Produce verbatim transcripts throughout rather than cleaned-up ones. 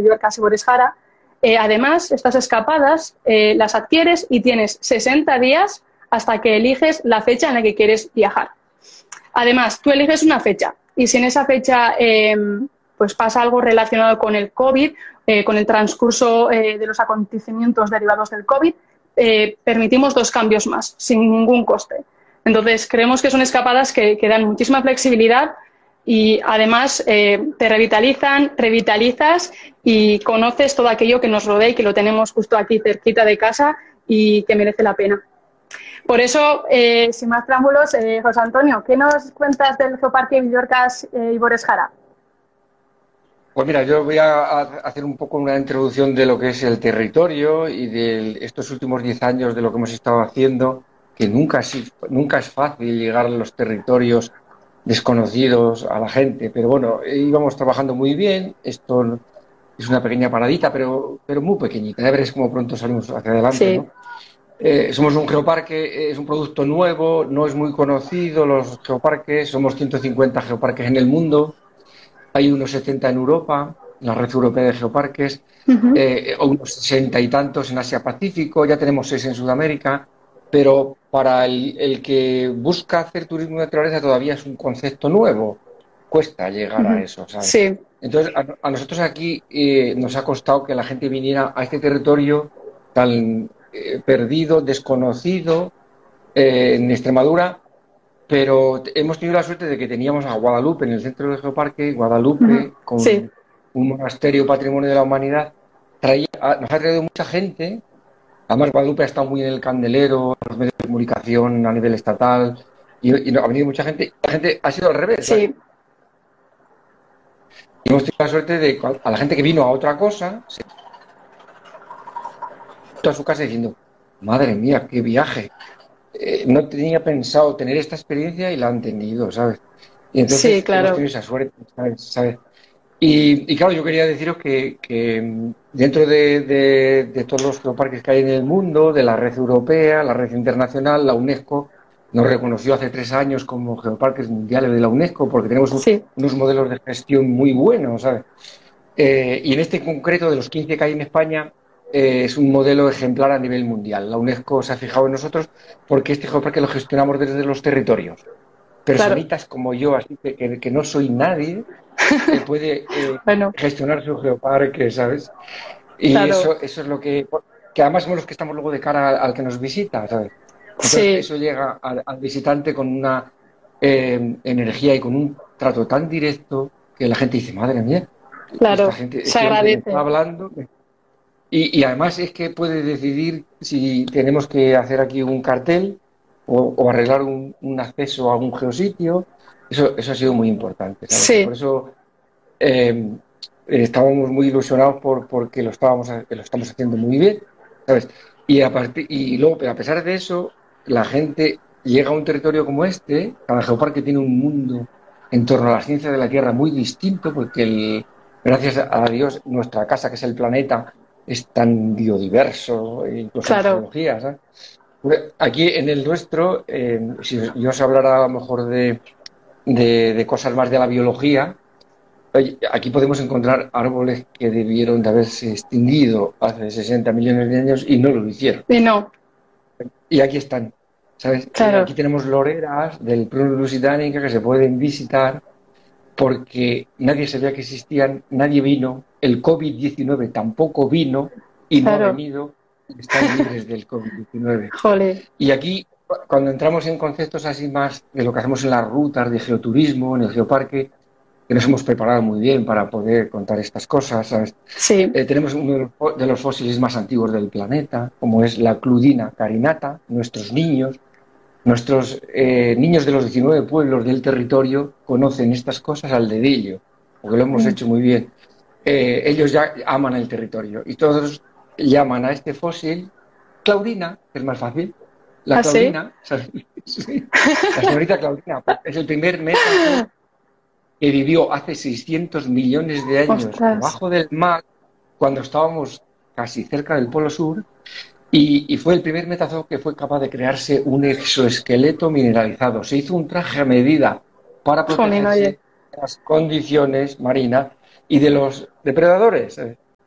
Villorcas y Boreshara. Eh, además, estas escapadas eh, las adquieres y tienes sesenta días hasta que eliges la fecha en la que quieres viajar. Además, tú eliges una fecha y si en esa fecha eh, pues pasa algo relacionado con el COVID, eh, con el transcurso eh, de los acontecimientos derivados del COVID, eh, permitimos dos cambios más, sin ningún coste. Entonces, creemos que son escapadas que, que dan muchísima flexibilidad y además eh, te revitalizan, revitalizas y conoces todo aquello que nos rodea y que lo tenemos justo aquí cerquita de casa y que merece la pena. Por eso, eh, sin más preámbulos, eh, José Antonio, ¿qué nos cuentas del Geoparque Villorcas eh, y Boreshara? Pues mira, yo voy a hacer un poco una introducción de lo que es el territorio y de estos últimos diez años de lo que hemos estado haciendo, que nunca es, nunca es fácil llegar a los territorios desconocidos a la gente, pero bueno, íbamos trabajando muy bien. Esto es una pequeña paradita, pero, pero muy pequeñita, ya veréis cómo pronto salimos hacia adelante, sí. ¿no? Eh, somos un geoparque, es un producto nuevo, no es muy conocido los geoparques, somos ciento cincuenta geoparques en el mundo, hay unos setenta en Europa, la red europea de geoparques, uh-huh. eh, unos sesenta y tantos en Asia-Pacífico, ya tenemos seis en Sudamérica, pero para el, el que busca hacer turismo de naturaleza todavía es un concepto nuevo, cuesta llegar uh-huh. a eso, ¿sabes? Sí. Entonces, a, a nosotros aquí eh, nos ha costado que la gente viniera a este territorio tan eh, perdido, desconocido, eh, en Extremadura, pero hemos tenido la suerte de que teníamos a Guadalupe en el centro del geoparque, Guadalupe, uh-huh. con sí. un monasterio patrimonio de la humanidad, traía, nos ha traído mucha gente. Además, Guadalupe ha estado muy en el candelero, en los medios de comunicación a nivel estatal, y, y ha venido mucha gente. La gente ha sido al revés. Sí. ¿Sabes? Y hemos tenido la suerte de a la gente que vino a otra cosa, se... a su casa diciendo, madre mía, qué viaje. Eh, no tenía pensado tener esta experiencia y la han tenido, ¿sabes? Y entonces sí, claro. hemos tenido esa suerte, ¿sabes? ¿sabes? Y, y claro, yo quería deciros que, que dentro de, de, de todos los geoparques que hay en el mundo, de la red europea, la red internacional, la UNESCO nos reconoció hace tres años como geoparques mundiales de la UNESCO porque tenemos un, sí. unos modelos de gestión muy buenos, ¿sabes? Eh, y en este concreto, de los quince que hay en España, eh, es un modelo ejemplar a nivel mundial. La UNESCO se ha fijado en nosotros porque este geoparque lo gestionamos desde los territorios. Personitas claro. como yo, así que, que, que no soy nadie, que puede eh, bueno. gestionar su geoparque, ¿sabes? Y claro. eso, eso es lo que... Que además somos los que estamos luego de cara al, al que nos visita, ¿sabes? Entonces sí. eso llega al, al visitante con una eh, energía y con un trato tan directo que la gente dice, madre mía, claro, esta gente, se agradece. Me está hablando... Y, y además es que puede decidir si tenemos que hacer aquí un cartel o, o arreglar un, un acceso a un geositio. Eso, eso ha sido muy importante, ¿sabes? Sí. Por eso eh, estábamos muy ilusionados por, porque lo, estábamos, lo estamos haciendo muy bien, ¿sabes? Y, a partir, y luego, pero a pesar de eso, la gente llega a un territorio como este. Cada geoparque tiene un mundo en torno a la ciencia de la Tierra muy distinto, porque el, gracias a Dios nuestra casa, que es el planeta, es tan biodiverso, incluso claro. en geología, ¿sabes? Aquí en el nuestro, eh, si yo os hablara a lo mejor de, de, de cosas más de la biología, aquí podemos encontrar árboles que debieron de haberse extinguido hace sesenta millones de años y no lo hicieron. Y no. Y aquí están, ¿sabes? Claro. Aquí tenemos loreras del Prunus lusitanica que se pueden visitar porque nadie sabía que existían, nadie vino, el COVID diecinueve tampoco vino y claro. no ha venido, están libres del COVID diecinueve. Jole. Y aquí, cuando entramos en conceptos así más de lo que hacemos en las rutas de geoturismo, en el geoparque, que nos hemos preparado muy bien para poder contar estas cosas, ¿sabes? Sí. Eh, tenemos uno de los, de los fósiles más antiguos del planeta, como es la Cludina carinata. Nuestros niños, nuestros eh, niños de los diecinueve pueblos del territorio conocen estas cosas al dedillo, porque lo hemos mm. hecho muy bien. Eh, ellos ya aman el territorio y todos llaman a este fósil Claudina, que es más fácil. La ¿Ah, Claudina, ¿sí? Sí. La señorita Claudina, es el primer método que vivió hace seiscientos millones de años Ostras. debajo del mar, cuando estábamos casi cerca del Polo Sur, y, y fue el primer metazoo que fue capaz de crearse un exoesqueleto mineralizado. Se hizo un traje a medida para protegerse de las condiciones marinas y de los depredadores.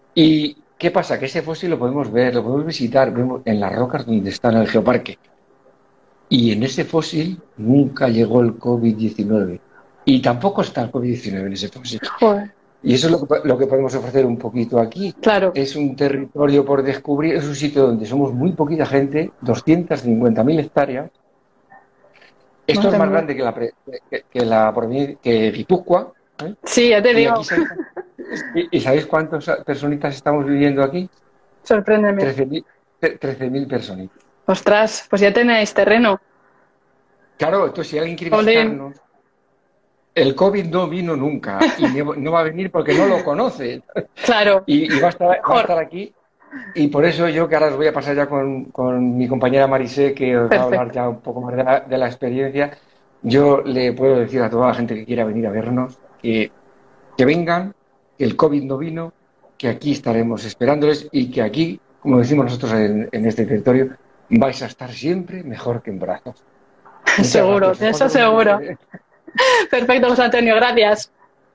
¿Y qué pasa? Que ese fósil lo podemos ver, lo podemos visitar, vemos en las rocas donde está en el geoparque. Y en ese fósil nunca llegó el COVID diecinueve. Y tampoco está el COVID diecinueve en ese fósil. Joder. Y eso es lo que, lo que podemos ofrecer un poquito aquí. Claro. Es un territorio por descubrir, es un sitio donde somos muy poquita gente, doscientas cincuenta mil hectáreas. Esto No es más tengo- grande que la, pre- que, que la provin- que Guipúzcoa, ¿eh? Sí, ya te Y, digo. aquí sabéis, y, y ¿sabéis cuántas personitas estamos viviendo aquí? Sorpréndeme. trece mil personitas. Ostras, pues ya tenéis terreno. Claro, entonces si alguien quiere Jolín. visitarnos, el COVID no vino nunca y no no va a venir porque no lo conoce. Claro. Y, y va, a estar, va a estar aquí. Y por eso yo, que ahora os voy a pasar ya con, con mi compañera Marisé, que os va a hablar ya un poco más de la, de la experiencia, yo le puedo decir a toda la gente que quiera venir a vernos que, que vengan, que el COVID no vino, que aquí estaremos esperándoles y que aquí, como decimos nosotros en, en este territorio, vais a estar siempre mejor que en brazos. Muchas Seguro, gracias. eso seguro. Perfecto, José Antonio, gracias.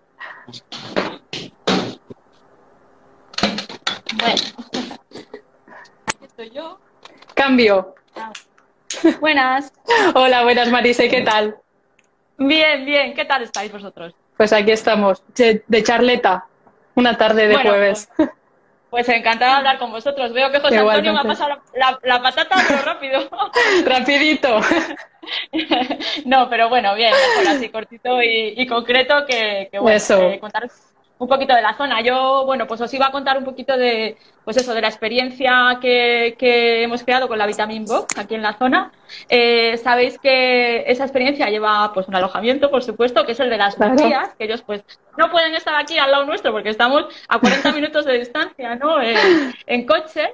Bueno, aquí estoy yo. Cambio. Ah. Buenas. Hola, buenas, Marise, ¿qué tal? Bien, bien. ¿Qué tal estáis vosotros? Pues aquí estamos, de de charleta, una tarde de Bueno, jueves. Pues, pues encantada de hablar con vosotros. Veo que José Antonio me ha Igualmente. pasado la, la- la patata, pero rápido. Rapidito. No, pero bueno, bien, mejor así cortito y, y concreto que, que bueno, Eso. eh, contaros un poquito de la zona. Yo, bueno, pues os iba a contar un poquito de, pues eso, de la experiencia que, que hemos creado con la Vitamin Box aquí en la zona. Eh, sabéis que esa experiencia lleva pues un alojamiento, por supuesto, que es el de las Claro. Lucías, que ellos pues no pueden estar aquí al lado nuestro porque estamos a cuarenta minutos de distancia, ¿no? En, en coche.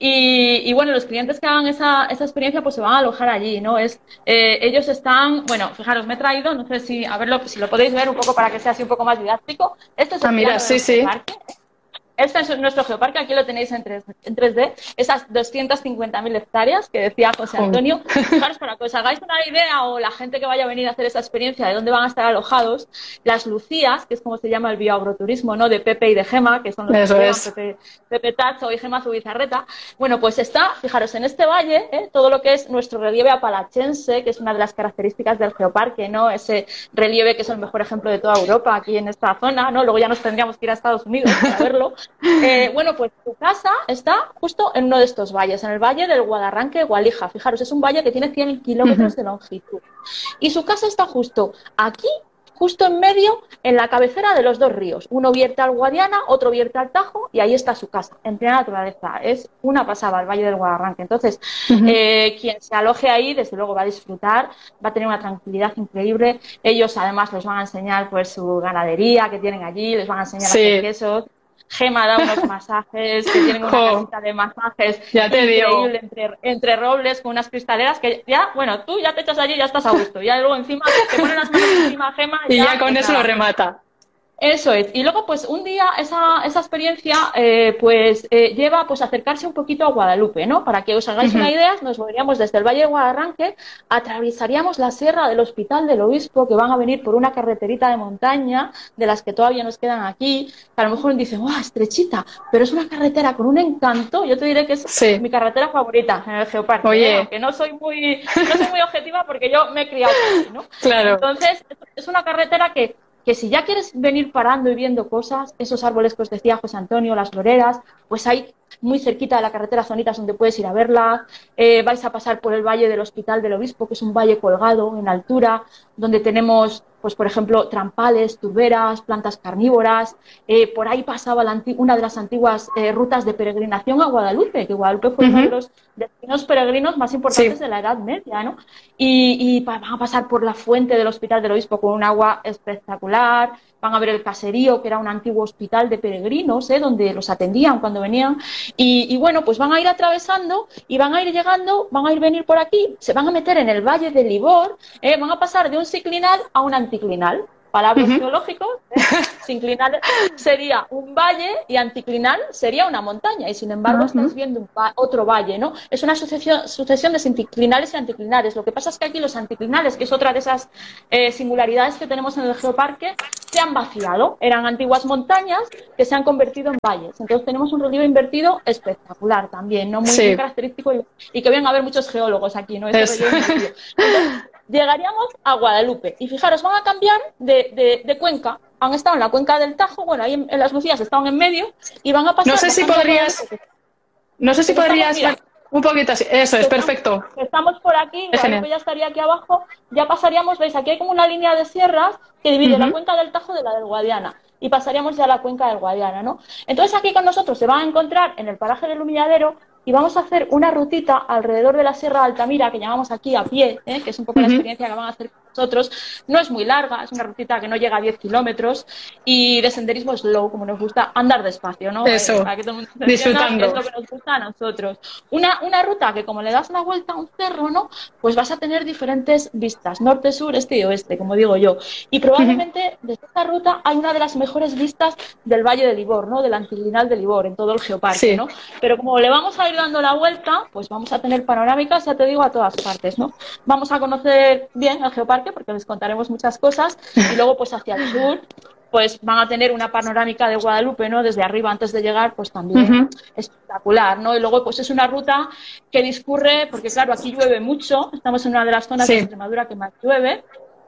Y, y bueno, los clientes que hagan esa, esa experiencia pues se van a alojar allí, ¿no? Es, eh, ellos están, bueno, fijaros, me he traído, no sé si, a verlo, si lo podéis ver un poco para que sea así un poco más didáctico. Este es el Ah, mira, plano de sí, nuestro sí. parque. Este es nuestro geoparque, aquí lo tenéis en tres en tres D, esas doscientas cincuenta mil hectáreas que decía José Joder. Antonio. Fijaros, para que os hagáis una idea, o la gente que vaya a venir a hacer esa experiencia de dónde van a estar alojados, las Lucías, que es como se llama el bioagroturismo, ¿no? De Pepe y de Gema, que son los Eso que llevan, es. Pepe, Pepe Tacho y Gema Zubizarreta. Bueno, pues está, fijaros, en este valle, ¿eh? Todo lo que es nuestro relieve apalachense, que es una de las características del geoparque, ¿no? Ese relieve que es el mejor ejemplo de toda Europa, aquí en esta zona, ¿no? Luego ya nos tendríamos que ir a Estados Unidos para verlo. Eh, bueno, pues tu casa está justo en uno de estos valles, en el valle del Guadarranque-Gualija. Fijaros, es un valle que tiene cien kilómetros de longitud. Y su casa está justo aquí, justo en medio, en la cabecera de los dos ríos. Uno vierte al Guadiana, otro vierte al Tajo, y ahí está su casa, en plena naturaleza. Es una pasada el valle del Guadarranque. Entonces, Ujú. eh, quien se aloje ahí, desde luego va a disfrutar, va a tener una tranquilidad increíble. Ellos, además, les van a enseñar pues su ganadería que tienen allí, les van a enseñar Sí. a hacer quesos. Gema da unos masajes, que tienen una Jo. casita de masajes Ya te digo. increíble entre, entre robles con unas cristaleras que ya, bueno, tú ya te echas allí y ya estás a gusto. Ya luego encima te ponen las manos encima, Gema. Y ya con pues eso lo nada. remata. Eso es. Y luego, pues, un día esa, esa experiencia, eh, pues, eh, lleva, pues, a acercarse un poquito a Guadalupe, ¿no? Para que os hagáis Ujú. una idea, nos moveríamos desde el Valle de Guadarranque, atravesaríamos la sierra del Hospital del Obispo, que van a venir por una carreterita de montaña, de las que todavía nos quedan aquí, que a lo mejor dicen, ¡guau, estrechita! Pero es una carretera con un encanto. Yo te diré que es Sí. mi carretera favorita en el Geoparque. Oye. ¿eh? Aunque no soy muy, no soy muy objetiva porque yo me he criado aquí, ¿no? Claro. Entonces, es una carretera que, que si ya quieres venir parando y viendo cosas, esos árboles que os decía José Antonio, las floreras, pues hay muy cerquita de la carretera zonitas donde puedes ir a verlas. Eh, vais a pasar por el valle del Hospital del Obispo, que es un valle colgado en altura, donde tenemos, pues por ejemplo, trampales, turberas, plantas carnívoras. Eh, por ahí pasaba la anti- una de las antiguas eh, rutas de peregrinación a Guadalupe, que Guadalupe fue uno Ujú. de los destinos peregrinos más importantes Sí. de la Edad Media, ¿no? Y, y pa- van a pasar por la fuente del Hospital del Obispo con un agua espectacular. Van a ver el caserío, que era un antiguo hospital de peregrinos, ¿eh? Donde los atendían cuando venían. Y, y bueno, pues van a ir atravesando y van a ir llegando, van a ir venir por aquí, se van a meter en el Valle del Libor, ¿eh? Van a pasar de un ciclinal a un anticlinal. palabras Ujú. geológicos, ¿eh? Sinclinal sería un valle y anticlinal sería una montaña, y sin embargo Ujú. estáis viendo un va- otro valle, ¿no? Es una sucesión, sucesión de sinclinales y anticlinales. Lo que pasa es que aquí los anticlinales, que es otra de esas eh, singularidades que tenemos en el geoparque, se han vaciado. Eran antiguas montañas que se han convertido en valles. Entonces tenemos un relieve invertido espectacular también, ¿no? Muy, muy Sí, característico, y, y que vienen a ver muchos geólogos aquí, ¿no? Ese eso. relieve invertido. Entonces, llegaríamos a Guadalupe. Y fijaros, van a cambiar de, de, de cuenca. Han estado en la cuenca del Tajo, bueno, ahí en, en las Lucías estaban en medio, y van a pasar No sé si bajando a podrías, Guadalupe. no sé si Que estamos, podrías mira, ver un poquito así. Eso que es estamos, perfecto. que estamos por aquí, Es Guadalupe genial. ya estaría aquí abajo, ya pasaríamos, veis, aquí hay como una línea de sierras que divide la Ujú. cuenca del Tajo de la del Guadiana, y pasaríamos ya a la cuenca del Guadiana, ¿no? Entonces aquí con nosotros se van a encontrar en el paraje del Humilladero, y vamos a hacer una rutita alrededor de la Sierra de Altamira, que llamamos aquí a pie, ¿eh? Que es un poco la Ujú. experiencia que van a hacer con nosotros. No es muy larga, es una rutita que no llega a diez kilómetros, y de senderismo slow, como nos gusta andar despacio, ¿no? Eh, Eso, para que todo el mundo se entienda, que disfrutando. es lo que nos gusta a nosotros. Una, una ruta que, como le das la vuelta a un cerro, ¿no? Pues vas a tener diferentes vistas, norte, sur, este y oeste, como digo yo. Y Ujú. probablemente desde esta ruta hay una de las mejores vistas del Valle de Libor, ¿no? Del anticlinal de Libor, en todo el geoparque, Sí, ¿no? Pero como le vamos a ir dando la vuelta, pues vamos a tener panorámicas, ya te digo, a todas partes, ¿no? Vamos a conocer bien el geoparque, porque les contaremos muchas cosas, y luego pues hacia el sur pues van a tener una panorámica de Guadalupe, ¿no? Desde arriba antes de llegar, pues también Ujú. espectacular, ¿no? Y luego pues es una ruta que discurre, porque claro, aquí llueve mucho, estamos en una de las zonas de Sí. Extremadura que más llueve,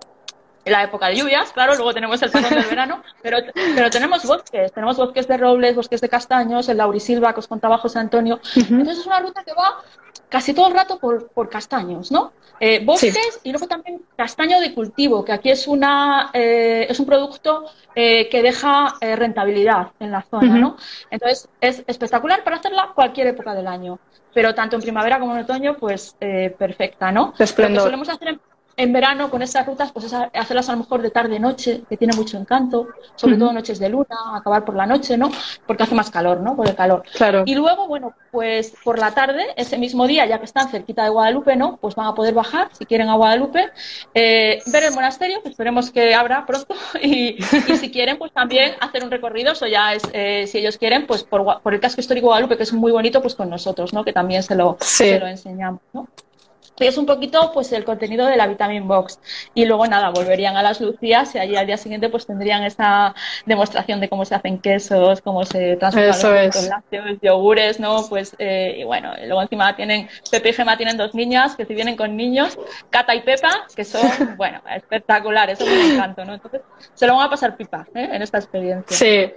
en la época de lluvias, claro, luego tenemos el parón del verano, pero, pero tenemos bosques, tenemos bosques de robles, bosques de castaños, el laurisilva que os contaba José Antonio. Ujú. Entonces es una ruta que va casi todo el rato por, por castaños, ¿no? Eh, Sí. bosques y luego también castaño de cultivo, que aquí es, una, eh, es un producto eh, que deja eh, rentabilidad en la zona, Ujú. ¿no? Entonces es espectacular para hacerla cualquier época del año, pero tanto en primavera como en otoño, pues eh, perfecta, ¿no? Lo que Esplendor. solemos hacer en en verano con estas rutas, pues es hacerlas a lo mejor de tarde-noche, que tiene mucho encanto, sobre todo Ujú. noches de luna, acabar por la noche, ¿no? Porque hace más calor, ¿no? Por el calor. Claro. Y luego, bueno, pues por la tarde, ese mismo día, ya que están cerquita de Guadalupe, ¿no? Pues van a poder bajar, si quieren, a Guadalupe, eh, ver el monasterio, que esperemos que abra pronto, y, y si quieren, pues también hacer un recorrido, eso ya es, eh, si ellos quieren, pues por, por el casco histórico de Guadalupe, que es muy bonito, pues con nosotros, ¿no? Que también se lo, Sí. se lo enseñamos, ¿no? Y es un poquito pues el contenido de la Vitamin Box, y luego nada, volverían a las Lucías y allí al día siguiente pues tendrían esa demostración de cómo se hacen quesos, cómo se transforman Eso los productos es. lácteos, yogures, ¿no? Pues eh, y bueno, y luego encima tienen, Pepe y Gemma tienen dos niñas que si vienen con niños, Cata y Pepa, que son, bueno, espectaculares, son un encanto, ¿no? Entonces se lo van a pasar pipa, ¿eh? En esta experiencia. Sí.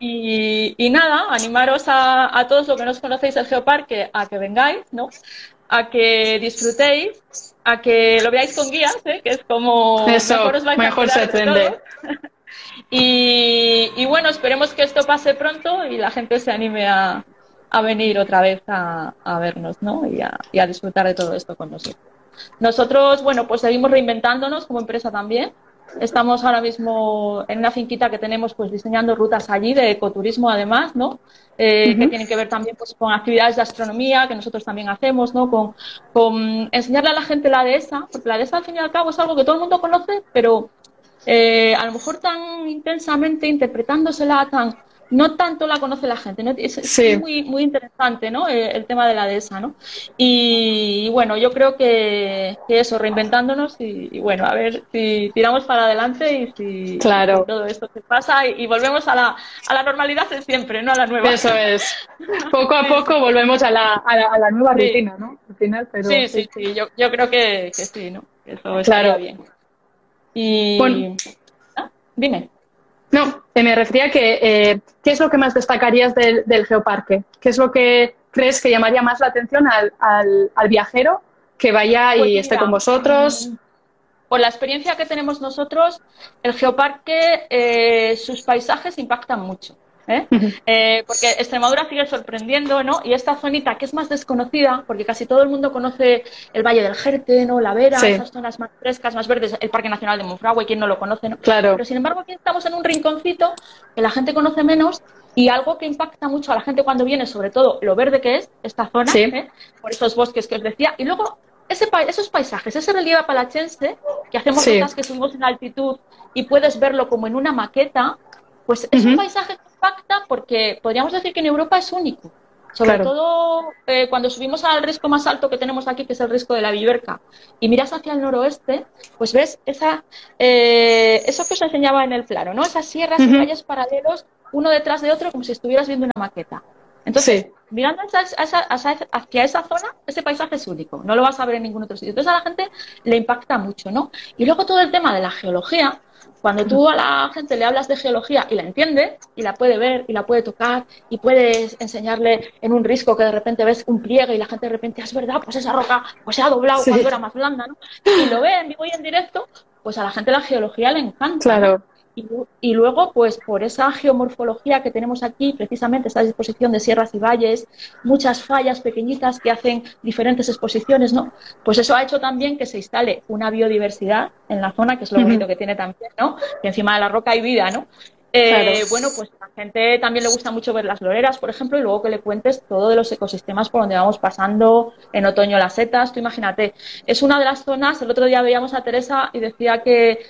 Y, y nada, animaros a, a todos los que no os conocéis el Geoparque a que vengáis, ¿no? A que disfrutéis, a que lo veáis con guías, ¿eh? Que es como Eso, mejor os vais mejor a se enterar de entiende. todo. Y, y bueno, esperemos que esto pase pronto y la gente se anime a, a venir otra vez a, a vernos, ¿no? Y a, y a disfrutar de todo esto con nosotros. Nosotros, bueno, pues seguimos reinventándonos como empresa también. Estamos ahora mismo en una finquita que tenemos, pues diseñando rutas allí de ecoturismo además, ¿no? Eh, Ujú. que tienen que ver también pues con actividades de astronomía que nosotros también hacemos, ¿no? Con, con enseñarle a la gente la dehesa, porque la dehesa al fin y al cabo es algo que todo el mundo conoce, pero eh, a lo mejor tan intensamente interpretándosela, tan no tanto la conoce la gente, ¿no? Es, es Sí. muy, muy interesante, ¿no? Eh, el tema de la dehesa, ¿no? Y, y bueno, yo creo que, que eso, reinventándonos y, y bueno, a ver si tiramos para adelante y si, Claro. si todo esto se pasa y, y volvemos a la, a la normalidad de siempre, no a la nueva. Eso es. Poco a Sí, poco sí. volvemos a la, a la, a la nueva Sí. rutina, ¿no? Al final, pero Sí, sí, sí, yo, yo creo que, que sí, ¿no? Que eso estaría claro. bien. Y... Bueno. ¿Ah? Dime. No, eh, me refería a que, eh, ¿qué es lo que más destacarías del, del Geoparque? ¿Qué es lo que crees que llamaría más la atención al, al, al viajero que vaya Pues y mira, esté con vosotros? mm, por la experiencia que tenemos nosotros, el Geoparque, eh, sus paisajes impactan mucho. ¿eh? Ujú. Eh, porque Extremadura sigue sorprendiendo, ¿no? Y esta zonita que es más desconocida, porque casi todo el mundo conoce el Valle del Jerte, ¿no? La Vera, Sí. esas zonas más frescas, más verdes, el Parque Nacional de Monfragüe, ¿quién no lo conoce, no? Claro. Pero sin embargo aquí estamos en un rinconcito que la gente conoce menos, y algo que impacta mucho a la gente cuando viene, sobre todo lo verde que es esta zona, Sí. ¿eh? Por esos bosques que os decía, y luego ese pa esos paisajes, ese relieve apalachense, que hacemos Sí. rutas que subimos en altitud y puedes verlo como en una maqueta, pues es Ujú. un paisaje que impacta porque podríamos decir que en Europa es único. Sobre Claro. todo eh, cuando subimos al risco más alto que tenemos aquí, que es el risco de la Villuerca, y miras hacia el noroeste, pues ves esa, eh, eso que os enseñaba en el plano, ¿no? Esas sierras y Ujú. valles paralelos, uno detrás de otro, como si estuvieras viendo una maqueta. Entonces, Sí. mirando hacia esa, hacia- hacia esa zona, ese paisaje es único, no lo vas a ver en ningún otro sitio. Entonces a la gente le impacta mucho, ¿no? Y luego todo el tema de la geología, cuando tú a la gente le hablas de geología y la entiende, y la puede ver, y la puede tocar, y puedes enseñarle en un risco que de repente ves un pliegue y la gente de repente, "Ah, es verdad, pues esa roca pues se ha doblado Sí. cuando era más blanda", ¿no? Y lo ve en vivo y en directo, pues a la gente la geología le encanta, ¿no? Claro. Y, y luego, pues por esa geomorfología que tenemos aquí, precisamente esta disposición de sierras y valles, muchas fallas pequeñitas que hacen diferentes exposiciones, ¿no? Pues eso ha hecho también que se instale una biodiversidad en la zona, que es lo bonito que tiene también, ¿no? Que encima de la roca hay vida, ¿no? Eh, Claro. Bueno, pues a la gente también le gusta mucho ver las loreras, por ejemplo, y luego que le cuentes todo de los ecosistemas por donde vamos pasando, en otoño las setas, tú imagínate, es una de las zonas, el otro día veíamos a Teresa y decía que,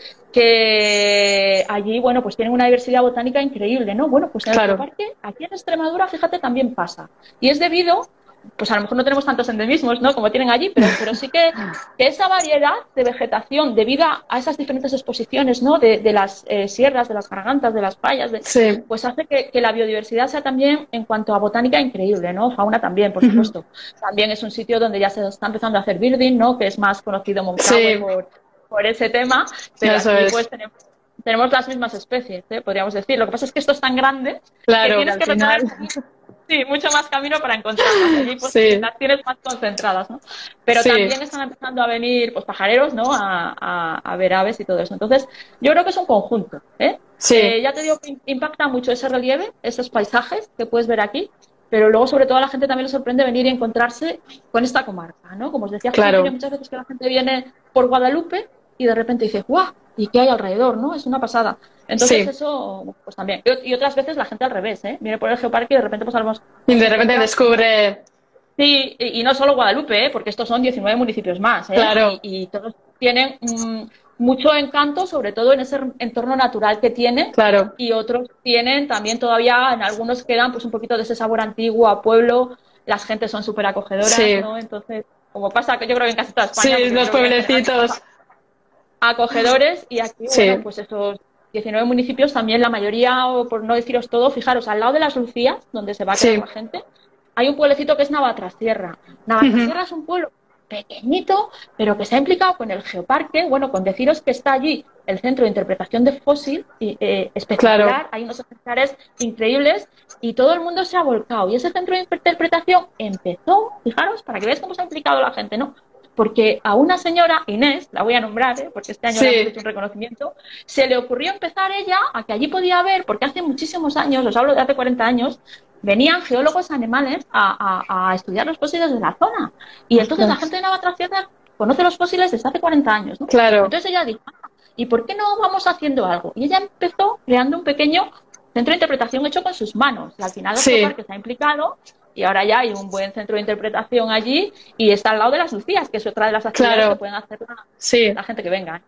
que allí, bueno, pues tienen una diversidad botánica increíble, ¿no? Bueno, pues en Claro. el parque, aquí en Extremadura, fíjate, también pasa. Y es debido, pues a lo mejor no tenemos tantos endemismos, ¿no? Como tienen allí, pero, pero sí que, que esa variedad de vegetación, debido a esas diferentes exposiciones, ¿no? De, de las eh, sierras, de las gargantas, de las fallas, de, Sí. pues hace que, que la biodiversidad sea también, en cuanto a botánica, increíble, ¿no? Fauna también, por supuesto. También es un sitio donde ya se está empezando a hacer birding, ¿no? Que es más conocido Moncloa Sí. por, por ese tema, pero Eso aquí es. pues tenemos, tenemos las mismas especies, ¿eh? Podríamos decir. Lo que pasa es que esto es tan grande Claro, que tienes que que al final- recorrer sí, mucho más camino para encontrarlas. Allí pues Sí. las tienes más concentradas, ¿no? Pero Sí. también están empezando a venir pues pajareros, ¿no? A, a, a ver aves y todo eso. Entonces, yo creo que es un conjunto, ¿eh? Sí. Eh, ya te digo que impacta mucho ese relieve, esos paisajes que puedes ver aquí, pero luego sobre todo a la gente también le sorprende venir y encontrarse con esta comarca, ¿no? Como os decía, Claro. que muchas veces que la gente viene por Guadalupe y de repente dice, ¡guau! ¿Y qué hay alrededor, no? Es una pasada. Entonces Sí. eso, pues también. Y, y otras veces la gente al revés, ¿eh? Viene por el geoparque y de repente pues hablamos... Y de repente descubre... Sí, y, y no solo Guadalupe, ¿eh? Porque estos son diecinueve municipios más, ¿eh? Claro. Y, y todos tienen mm, mucho encanto, sobre todo en ese entorno natural que tiene. Claro. Y otros tienen también todavía, en algunos quedan pues un poquito de ese sabor antiguo a pueblo, las gentes son súper acogedoras, Sí. ¿no? Entonces, como pasa que yo creo que en casi toda España... Sí, porque los creo que en general pueblecitos. acogedores, y aquí, Sí. bueno, pues esos diecinueve municipios también, la mayoría, o por no deciros todo, fijaros, al lado de las Lucías, donde se va a quedar Sí. la gente, hay un pueblecito que es Navatrasierra. Navatrasierra es un pueblo pequeñito, pero que se ha implicado con el geoparque. Bueno, con deciros que está allí el Centro de Interpretación de Fósil, y, eh, espectacular, Claro. hay unos ejemplares increíbles, y todo el mundo se ha volcado. Y ese Centro de Interpretación empezó, fijaros, para que veáis cómo se ha implicado la gente, ¿no? Porque a una señora, Inés, la voy a nombrar, ¿eh? Porque este año Sí. le hemos hecho un reconocimiento, se le ocurrió empezar ella a que allí podía ver, porque hace muchísimos años, os hablo de hace cuarenta años, venían geólogos animales a, a, a estudiar los fósiles de la zona. Y entonces la gente de Navatrasierra conoce los fósiles desde hace cuarenta años, ¿no? Claro. Entonces ella dijo, ah, ¿y por qué no vamos haciendo algo? Y ella empezó creando un pequeño centro de interpretación hecho con sus manos. Y al final el Sí. geoparque se ha implicado, y ahora ya hay un buen centro de interpretación allí, y está al lado de las Lucías, que es otra de las actividades Claro. que pueden hacer la, Sí. la gente que venga.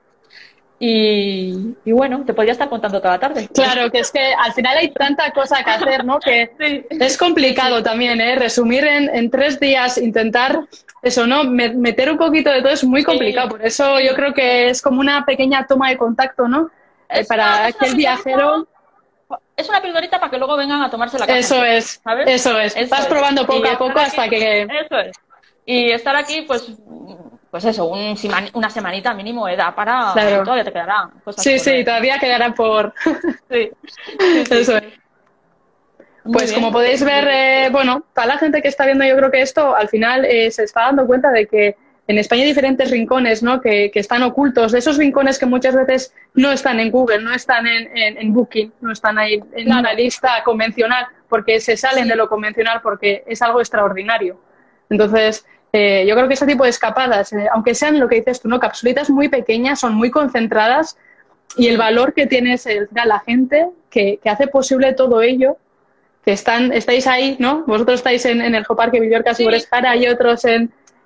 Y, y bueno, te podría estar contando toda la tarde. Claro, que es que al final hay tanta cosa que hacer, ¿no? Que Sí. es complicado también, ¿eh? Resumir en, en tres días, intentar eso, ¿no? Me- meter un poquito de todo es muy complicado. Por eso yo creo que es como una pequeña toma de contacto, ¿no? Eh, Es para una- es que una el viajero... Es una pildorita para que luego vengan a tomarse la casa. Eso es, ¿sabes? eso es. Eso Vas es. probando poco Y a poco estar hasta aquí- que... Eso es. Y estar aquí, pues, pues eso, un sema- una semanita mínimo eh, da para... Claro. Todavía te quedará cosas Sí, por sí, ver. todavía quedará por... Sí. Sí, sí. Eso es. Muy Pues bien. como podéis ver, eh, bueno, para la gente que está viendo, yo creo que esto al final eh, se está dando cuenta de que en España hay diferentes rincones, ¿no? que, que están ocultos, de esos rincones que muchas veces no están en Google, no están en, en, en Booking, no están ahí en Claro. una lista convencional, porque se salen Sí. de lo convencional, porque es algo extraordinario. Entonces, eh, yo creo que ese tipo de escapadas, eh, aunque sean lo que dices tú, ¿no? Capsulitas muy pequeñas, son muy concentradas, y el valor que tiene es el, la gente que, que hace posible todo ello, que están, estáis ahí, ¿no? Vosotros estáis en, en el Geoparque Villuerca Sí. Suboreskara y otros en,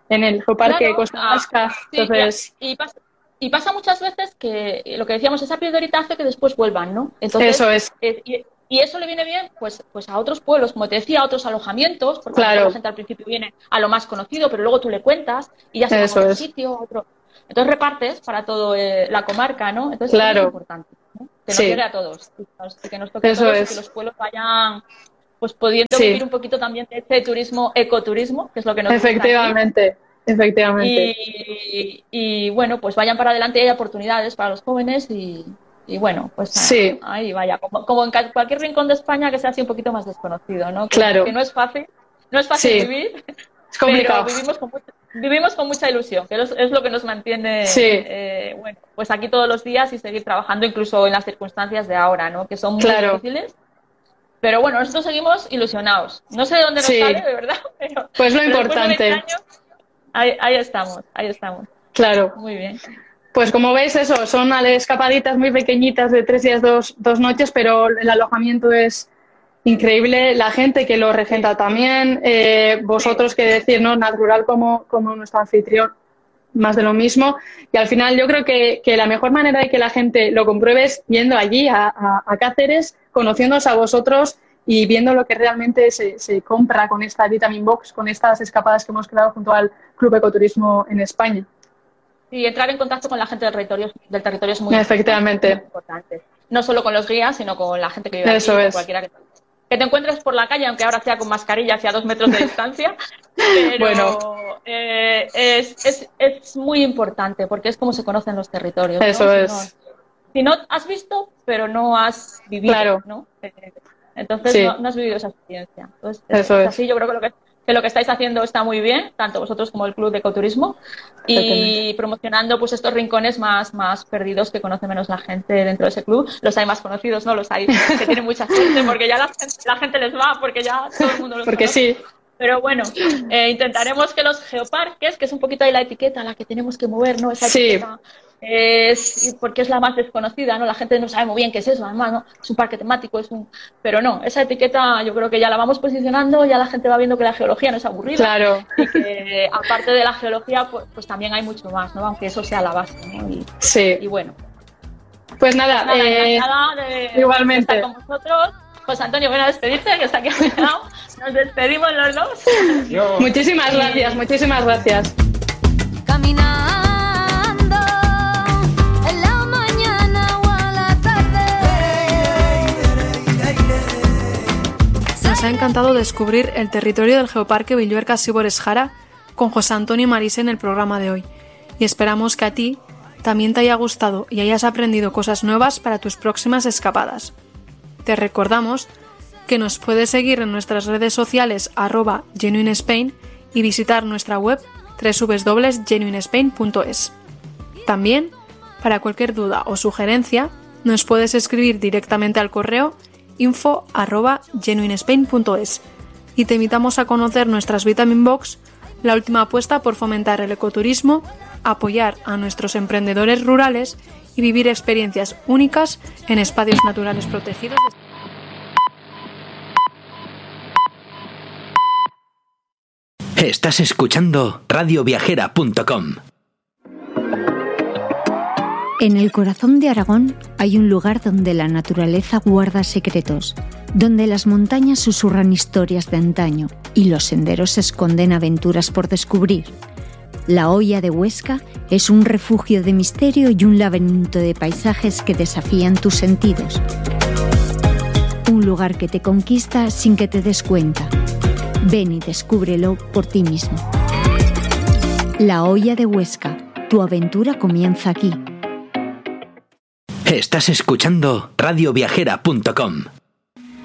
en el Geoparque Claro, Costa ah, Vasca. sí, Entonces, y, y pasa, y pasa muchas veces que lo que decíamos, esa prioridad hace que después vuelvan, ¿no? Entonces, eso es. eh, y, y eso le viene bien pues, pues a otros pueblos, como te decía, a otros alojamientos, porque Claro. la gente al principio viene a lo más conocido, pero luego tú le cuentas y ya se va a Eso otro es. sitio, a otro. Entonces repartes para toda eh, la comarca, ¿no? Entonces Claro. es importante, ¿no? Que nos Sí. llegue a todos, y nos- que nos toque Eso a todos es. y que los pueblos vayan pues pudiendo Sí. vivir un poquito también de este turismo, ecoturismo, que es lo que nos gusta aquí. Efectivamente, efectivamente. Y, y, bueno, pues vayan para adelante y hay oportunidades para los jóvenes y, y bueno, pues Sí. ahí vaya, como, como en cualquier rincón de España que sea así un poquito más desconocido, ¿no? Que, Claro. que no es fácil, no es fácil Sí. vivir, Es complicado. pero vivimos con, mucha, vivimos con mucha ilusión, que es, es lo que nos mantiene, Sí. eh, bueno, pues aquí todos los días y seguir trabajando incluso en las circunstancias de ahora, ¿no? Que son muy Claro. difíciles. Pero bueno, nosotros seguimos ilusionados. No sé de dónde nos Sí. sale, de verdad, pero, Pues lo pero después de importante. veinte años, ahí, ahí estamos, ahí estamos. Claro. Muy bien. Pues como veis, eso, son escapaditas muy pequeñitas de tres días, dos, dos noches, pero el alojamiento es increíble, la gente que lo regenta Sí. también, eh, vosotros que decir, ¿no? Natural como, como nuestro anfitrión, más de lo mismo. Y al final yo creo que, que la mejor manera de que la gente lo compruebe es yendo allí a, a, a Cáceres, conociéndoos a vosotros y viendo lo que realmente se, se compra con esta Vitamin Box, con estas escapadas que hemos creado junto al Club Ecoturismo en España. Y entrar en contacto con la gente del territorio, del territorio es muy Efectivamente. importante. No solo con los guías, sino con la gente que vive Eso aquí, con es. cualquiera que, que te encuentres por la calle, aunque ahora sea con mascarilla hacia dos metros de distancia. Pero Bueno. eh, es, es, es muy importante porque es como se conocen los territorios, ¿no? Eso Si es. no, si no has visto, pero no has vivido, Claro. ¿no? Eh, entonces Sí. no, no has vivido esa experiencia. Entonces, Eso es es. así, yo creo que lo que que lo que estáis haciendo está muy bien, tanto vosotros como el Club de Ecoturismo, y promocionando pues estos rincones más, más perdidos que conoce menos la gente dentro de ese club. Los hay más conocidos, ¿no? Los hay que tienen mucha suerte porque ya la, la gente les va, porque ya todo el mundo los Porque conoce. sí. Pero bueno, eh, intentaremos que los geoparques, que es un poquito ahí la etiqueta a la que tenemos que mover, ¿no? Esa Sí. etiqueta es porque es la más desconocida, ¿no? La gente no sabe muy bien qué es eso, además, ¿no? Es un parque temático, es un... Pero no, esa etiqueta yo creo que ya la vamos posicionando, ya la gente va viendo que la geología no es aburrida. Claro. Y que aparte de la geología, pues, pues también hay mucho más, ¿no? Aunque eso sea la base, ¿no? Y, Sí. y bueno. Pues nada, Nada, eh, encantada de, igualmente. de estar con vosotros. José Antonio, ven a despedirte, que está aquí a mi lado. Nos despedimos los dos. Yo, muchísimas gracias, muchísimas gracias. Caminando en la mañana o a la tarde. Nos ha encantado descubrir el territorio del Geoparque Villuerca-Sibores Jara con José Antonio y Marise en el programa de hoy. Y esperamos que a ti también te haya gustado y hayas aprendido cosas nuevas para tus próximas escapadas. Te recordamos que nos puedes seguir en nuestras redes sociales arroba genuinespain y visitar nuestra web doble u doble u doble u punto genuinespain punto es. También, para cualquier duda o sugerencia, nos puedes escribir directamente al correo info arroba genuinespain punto es y te invitamos a conocer nuestras Vitamin Box, la última apuesta por fomentar el ecoturismo, apoyar a nuestros emprendedores rurales y vivir experiencias únicas en espacios naturales protegidos. Estás escuchando radio viajera punto com. En el corazón de Aragón hay un lugar donde la naturaleza guarda secretos, donde las montañas susurran historias de antaño y los senderos esconden aventuras por descubrir. La Hoya de Huesca es un refugio de misterio y un laberinto de paisajes que desafían tus sentidos. Un lugar que te conquista sin que te des cuenta. Ven y descúbrelo por ti mismo. La Hoya de Huesca, tu aventura comienza aquí. Estás escuchando radio viajera punto com.